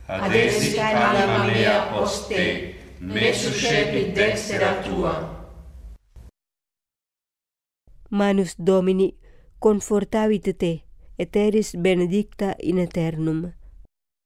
adesic anima mea post te, me suscepit dextera tua. Manus Domini confortavit te, et eris benedicta in aeternum.